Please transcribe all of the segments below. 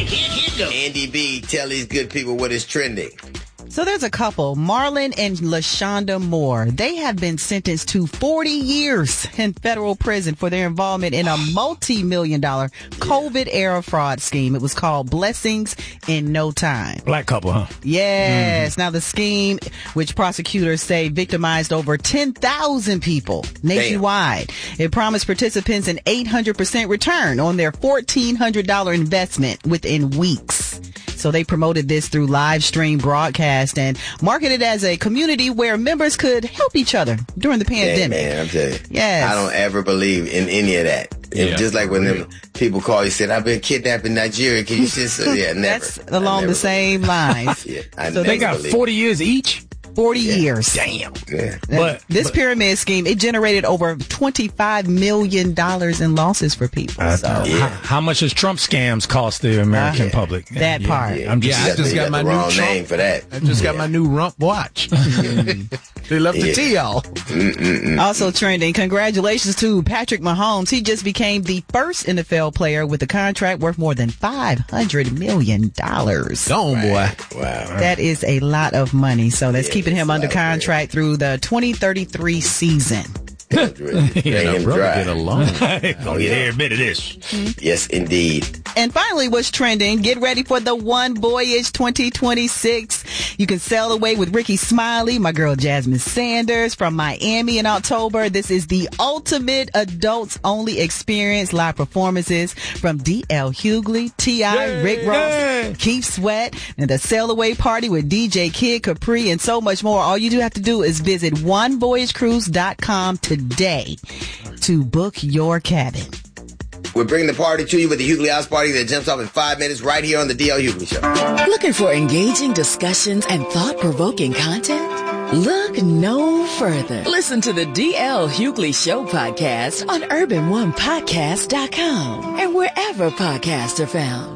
Here goes. Andy B, tell these good people what is trending. So there's a couple, Marlon and LaShonda Moore. They have been sentenced to 40 years in federal prison for their involvement in a multi-million-dollar COVID-era fraud scheme. It was called Blessings in No Time. Black couple, huh? Yes. Now the scheme, which prosecutors say victimized over 10,000 people nationwide. It promised participants an 800% return on their $1,400 investment within weeks. So they promoted this through live stream broadcast and marketed as a community where members could help each other during the pandemic. Yeah, man, I'm telling you. Yes. I don't ever believe in any of that. Yeah. Just like when them people call you said, I've been kidnapped in Nigeria. Can you just never. That's along the same lines. So they got 40 years each? 40 years. Damn. Yeah. But this pyramid scheme, it generated over $25 million in losses for people. How much does Trump scams cost the American public? That part. Yeah. I just got my new wrong Trump name for that. I just got my new rump watch. They left the tea, y'all. Also trending, congratulations to Patrick Mahomes. He just became the first NFL player with a contract worth more than $500 million. Gone, boy. Wow. That is a lot of money. So that's keeping him under contract through the 2033 season. Get along. Every bit of this. Yes, indeed. And finally, what's trending? Get ready for the One Voyage 2026. You can sail away with Ricky Smiley, my girl Jasmine Sanders from Miami in October. This is the ultimate adults-only experience. Live performances from D.L. Hughley, T.I., Rick Ross, Keith Sweat, and the sail away party with DJ Kid Capri, and so much more. All you do have to do is visit onevoyagecruise.com today to book your cabin. We're bringing the party to you with the Hughley House Party that jumps off in 5 minutes right here on the D.L. Hughley Show. Looking for engaging discussions and thought-provoking content? Look no further. Listen to the D.L. Hughley Show podcast on UrbanOnePodcast.com and wherever podcasts are found.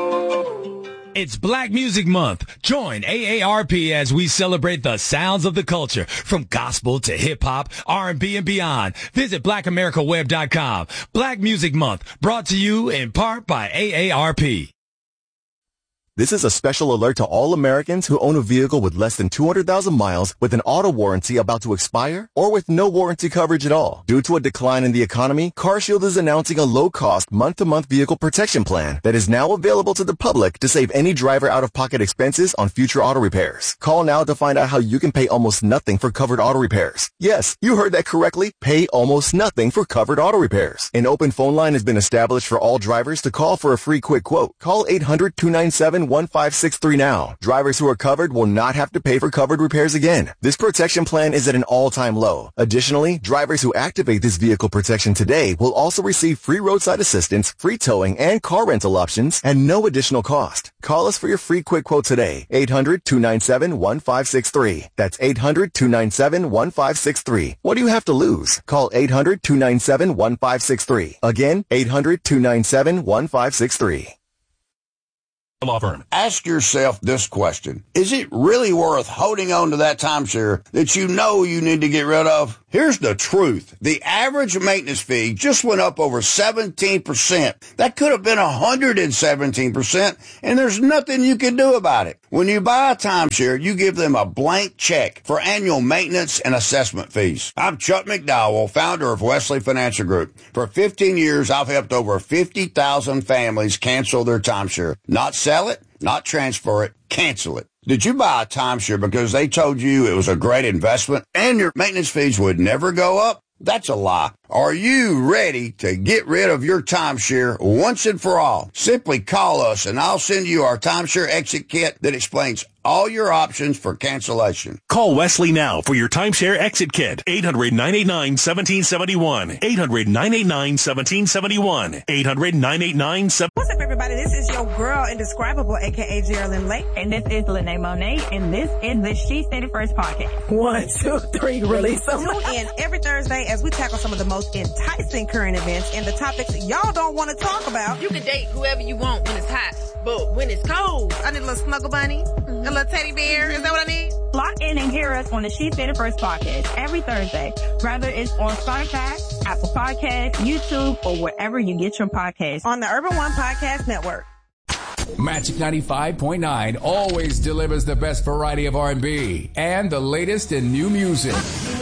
It's Black Music Month. Join AARP as we celebrate the sounds of the culture, from gospel to hip-hop, R&B, and beyond. Visit BlackAmericaWeb.com. Black Music Month, brought to you in part by AARP. This is a special alert to all Americans who own a vehicle with less than 200,000 miles with an auto warranty about to expire or with no warranty coverage at all. Due to a decline in the economy, CarShield is announcing a low-cost month-to-month vehicle protection plan that is now available to the public to save any driver out-of-pocket expenses on future auto repairs. Call now to find out how you can pay almost nothing for covered auto repairs. Yes, you heard that correctly. Pay almost nothing for covered auto repairs. An open phone line has been established for all drivers to call for a free quick quote. Call 800-297-1563 now. Drivers who are covered will not have to pay for covered repairs again. This protection plan is at an all-time low. Additionally, drivers who activate this vehicle protection today will also receive free roadside assistance, free towing, and car rental options at no additional cost. Call us for your free quick quote today. 800-297-1563. That's 800-297-1563. What do you have to lose? Call 800-297-1563. Again, 800-297-1563. Law firm. Ask yourself this question. Is it really worth holding on to that timeshare that you know you need to get rid of? Here's the truth. The average maintenance fee just went up over 17%. That could have been 117%, and there's nothing you can do about it. When you buy a timeshare, you give them a blank check for annual maintenance and assessment fees. I'm Chuck McDowell, founder of Wesley Financial Group. For 15 years, I've helped over 50,000 families cancel their timeshare. Not sell it, not transfer it, cancel it. Did you buy a timeshare because they told you it was a great investment and your maintenance fees would never go up? That's a lie. Are you ready to get rid of your timeshare once and for all? Simply call us and I'll send you our timeshare exit kit that explains all your options for cancellation. Call Wesley now for your timeshare exit kit. 800-989-1771. 800-989-1771. 800-989-1771. What's up, everybody? This is your girl, Indescribable, a.k.a. Geraldine Lake. And this is Lene Monet, and this is the She Said It First podcast. 1, 2, 3, release them. Tune in every Thursday as we tackle some of the most enticing current events and the topics y'all don't want to talk about. You can date whoever you want when it's hot, but when it's cold, I need a little snuggle bunny, a little teddy bear. Is that what I need? Lock in and hear us on the She Said It First podcast every Thursday, whether it's on Spotify, Apple Podcasts, YouTube, or wherever you get your podcasts. On the Urban One Podcast Network. Magic 95.9 always delivers the best variety of R&B and the latest in new music.